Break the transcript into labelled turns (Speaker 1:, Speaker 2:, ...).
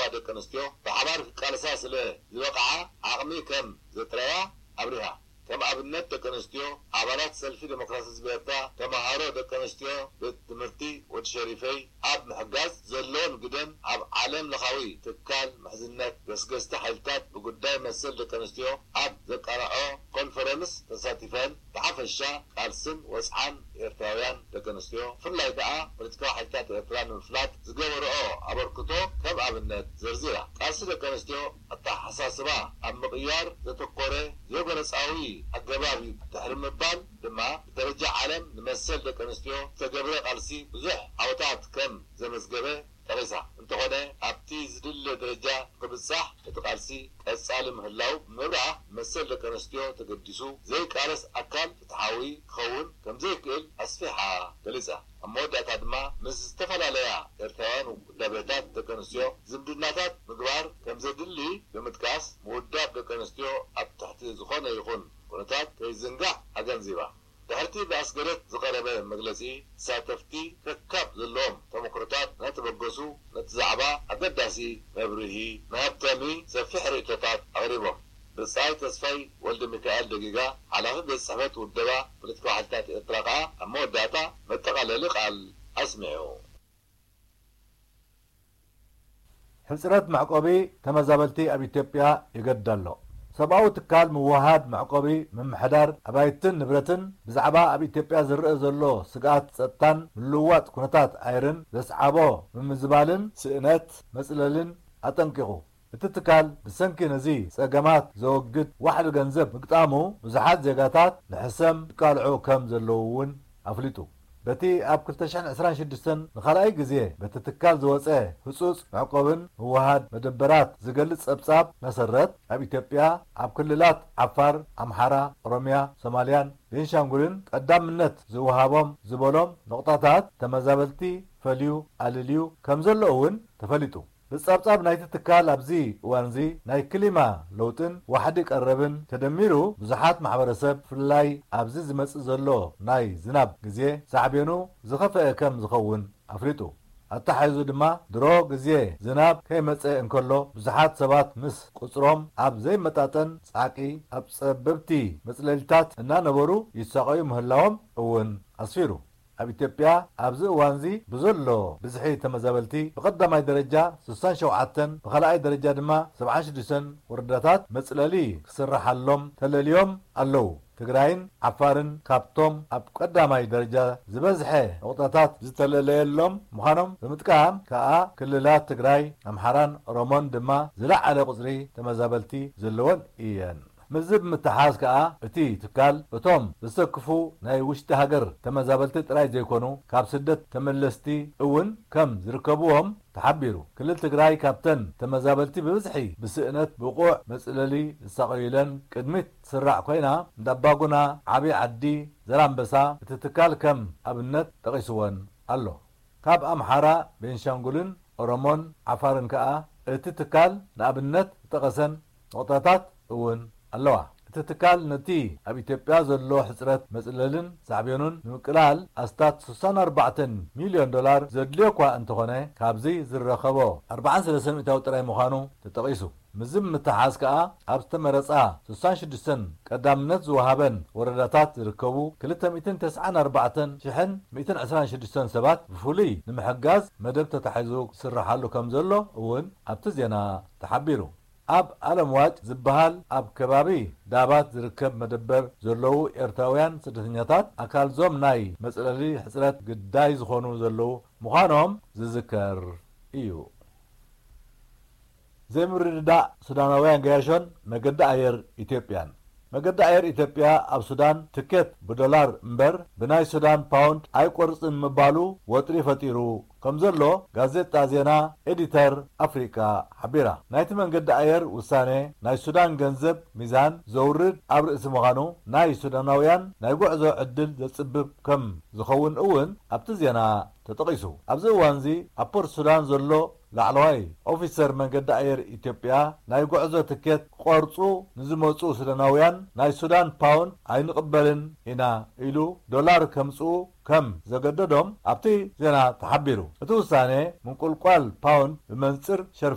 Speaker 1: ደቀንስትዮ ብሓባር ቃልሳስለ ዝወቃዓ ዓቕሚ ከም ዘጥረያ ኣብሪሃ ከም ኣብነት ደቀንስትዮ ኣባላት ሰልፊ ዲሞክራሲ ዝቤርታ ተማሃሮ ደቀንስትዮ ብትምህርቲ ወዲ ሸሪፈይ ኣብ ምሕጋዝ ዘለዎን ግደን ኣብ ዓለም ለኻዊ ትካል ምሕዝነት ገስገስቲ ሓይልታት ብጉዳይ መሰል ደቀንስትዮ ኣብ ዘቃርዖ ኮንፈረንስ ተሳቲፈን ብሓፈሻ ቃልስን ወፅዓን ኤርትራውያን ደቀንስትዮ ፍላይ ከዓ ፖለቲካዊ ሓይልታት ኤርትራ ንምፍላጥ ዝገበርኦ ኣበርክቶ ከም ኣብነት ዘርዚራ ቃልሲ ደቀንስትዮ ኣተሓሳስባ ኣብ ምቕያር ዘተኮረ ዘጎነፃዊ ኣገባቢ ድሕሪ ምባል ድማ ብደረጃ ዓለም ንመሰል ደቀንስትዮ ዝተገብረ ቃልሲ ብዙሕ ዓወታት ከም ዘመዝገበ ጠቂሳ እንተኾነ ኣብቲ ዝድለ ደረጃ ክብፃሕ እቲ ቃልሲ ቀፃሊ ምህላው ብምብራህ መሰል ደቀንስትዮ ተገዲሱ ዘይቃለስ ኣካል ፍትሓዊ ክኸውን ከም ዘይክእል ኣስፊሓ ገሊፃ ኣብ መወዳእታ ድማ ምስ ዝተፈላለያ ኤርትራውያን ውዳቤታት ደቀንስትዮ ዝምድናታት ምግባር ከም ዘድሊ ብምጥቃስ ምውዳብ ደቀንስትዮ ኣብ ትሕቲ ዝኾነ ይኹን ኩነታት ከይዝንጋዕ ኣገንዚባ ድሕርቲ ብኣስገረት ዝቐረበ መግለፂ ተሳተፍቲ ከካብ ዘለዎም ተመክሮታት ነትበገሱ ነቲ ዛዕባ ኣገዳሲ መብርሂ መሃብተሚ ሰፊሕ ርእቶታት ኣቕሪቦም ብፃይ ተስፋይ ወልደ ሚካኤል ደጊጋ ሓላፊ ቤት ጽሕፈት ውደባ ፖለቲካዊ ሓይልታት ኤርትራ ከዓ ኣብ መወዳእታ መጠቃለሊ ቃል ኣስሚዑ
Speaker 2: ሕፅረት መዕቆቢ ተመዛበልቲ ኣብ ኢትዮጵያ ይገድድ ኣሎ ሰብኣዊ ትካል ምውሃድ መዕቆቢ ምምሕዳር ኣባይትን ንብረትን ብዛዕባ ኣብ ኢትዮጵያ ዝርአ ዘሎ ስጋኣት ጸጥታን ምልውዋጥ ኩነታት ኣይርን ዘስዓቦ ምምዝባልን ስእነት መጽለልን ኣጠንቂቑ እቲ ትካል ብሰንኪ ነዚ ጸገማት ዘወግድ ዋሕዲ ገንዘብ ምግጣሙ ብዙሓት ዜጋታት ንሕሰም ይቃልዑ ከም ዘለዉ እውን ኣፍሊጡ በቲ ኣብ 2026 ንኻልኣይ ግዜ በቲ ትካል ዝወፀ ህፁፅ መዕቆብን ምውሃድ መደበራት ዝገልጽ ጸብጻብ መሰረት ኣብ ኢትዮጵያ ኣብ ክልላት ዓፋር፣ ኣምሓራ፣ ኦሮምያ፣ ሶማልያን ቤንሻንጉልን ቀዳምነት ዝወሃቦም ዝበሎም ነቑጣታት ተመዛበልቲ ፈልዩ ኣልልዩ ከም ዘሎ እውን ተፈሊጡ ብጸብጻብ ናይቲ ትካል ኣብዚ እዋንዚ ናይ ክሊማ ለውጥን ዋሕዲ ቀረብን ተደሚሩ ብዙሓት ማሕበረሰብ ፍላይ ኣብዚ ዝመጽእ ዘሎ ናይ ዝናብ ግዜ ሳዕቤኑ ዝኸፍአ ከም ዝኸውን ኣፍሊጡ ኣተሓይዙ ድማ ድሮ ግዜ ዝናብ ከይመጽእ እንከሎ ብዙሓት ሰባት ምስ ቁጽሮም ኣብ ዘይመጣጠን ጻቂ ኣብ ጸበብቲ መጽለሊታት እናነበሩ ይሳቐዩ ምህላዎም እውን ኣስፊሩ ኣብ ኢትዮጵያ ኣብዚ እዋንዚ ብዘሎ ብዝሒ ተመዛበልቲ ብቐዳማይ ደረጃ 67 ብኻልኣይ ደረጃ ድማ 76 ወረዳታት መጽለሊ ክስራሓሎም ተለልዮም ኣለዉ ትግራይን ዓፋርን ካብቶም ኣብ ቀዳማይ ደረጃ ዝበዝሐ ነቑጣታት ዝተለለየሎም ምዃኖም ብምጥቃም ከዓ ክልላት ትግራይ ኣምሓራን ኦሮሞን ድማ ዝለዓለ ቁፅሪ ተመዛበልቲ ዘለወን እየን ምዝብ ምትሓዝ ከዓ እቲ ትካል እቶም ዝተክፉ ናይ ውሽጢ ሃገር ተመዛበልቲ ጥራይ ዘይኮኑ ካብ ስደት ተመለስቲ እውን ከም ዝርከብዎም ተሓቢሩ ክልል ትግራይ ካብተን ተመዛበልቲ ብብዝሒ ብስእነት ብቑዕ መጽለሊ ዝሳቐዩለን ቅድሚት ትስራዕ ኮይና እንዳባጉና ዓብዪ ዓዲ ዘራንበሳ እቲ ትካል ከም ኣብነት ጠቒስወን ኣሎ ካብ ኣምሓራ ቤንሻንጉልን ኦሮሞን ዓፋርን ከዓ እቲ ትካል ንኣብነት ዝጠቐሰን ነቑጣታት እውን ኣለዋ እቲ ትካል ነቲ ኣብ ኢትዮጵያ ዘሎ ሕፅረት መጽለልን ሳዕቤኑን ንምቅላል ኣስታት 64 ሚልዮን ዶላር ዘድልዮ እኳ እንተኾነ ካብዚ ዝረኸቦ 43 ሚእታዊ ጥራይ ምዃኑ ተጠቒሱ ምዝም ምትሓዝ ከዓ ኣብ ዝተመረፃ 66 ቀዳምነት ዝወሃበን ወረዳታት ዝርከቡ 294,126 ሰባት ብፍሉይ ንምሕጋዝ መደብ ተታሒዙ ክስራሓሉ ከም ዘሎ እውን ኣብቲ ዜና ተሓቢሩ ኣብ ዓለም ዋጭ ዝበሃል ኣብ ከባቢ ዳባት ዝርከብ መደበር ዘለዉ ኤርትራውያን ስደተኛታት ኣካል ዞም ናይ መጽለሊ ሕፅረት ግዳይ ዝኾኑ ዘለዉ ምዃኖም ዝዝከር እዩ ዘይምርድዳእ ሱዳናውያን ገያሾን መገዲ ኣየር ኢትዮጵያን መገዲ ኣየር ኢትዮጵያ ኣብ ሱዳን ትኬት ብዶላር እምበር ብናይ ሱዳን ፓውንድ ኣይቆርፅን ምባሉ ወጥሪ ፈጢሩ ከም ዘሎ ጋዜጣ ዜና ኤዲተር ኣፍሪካ ሓቢራ ናይቲ መንገዲ ኣየር ውሳኔ ናይ ሱዳን ገንዘብ ሚዛን ዘውርድ ኣብ ርእሲ ምዃኑ ናይ ሱዳናውያን ናይ ጉዕዞ ዕድል ዘጽብብ ከም ዝኸውን እውን ኣብቲ ዜና ተጠቒሱ ኣብዚ እዋንዚ ኣብ ፖርት ሱዳን ዘሎ ላዕለዋይ ኦፊሰር መንገዲ ኣየር ኢትዮጵያ ናይ ጉዕዞ ትኬት ቆርፁ ንዝመፁ ሱዳናውያን ናይ ሱዳን ፓውንድ ኣይንቕበልን ኢና ኢሉ ዶላር ከምፅኡ ከም ዘገደዶም ኣብቲ ዜና ተሓቢሩ እቲ ውሳኔ ምንቁልቋል ፓውንድ ብመንፅር